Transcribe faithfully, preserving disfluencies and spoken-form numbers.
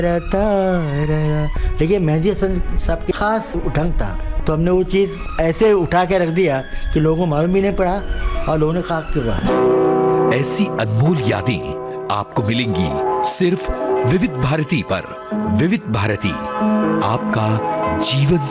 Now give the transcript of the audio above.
लेकिन मेहंदी हसन साहब के खास ढंग था, तो हमने वो चीज़ ऐसे उठा के रख दिया कि लोगों को मालूम भी नहीं पड़ा और लोगों ने कहा कि वाह। ऐसी अनमोल यादें आपको मिलेंगी सिर्फ विविध भारती पर। विविध भारती, आपका जीवन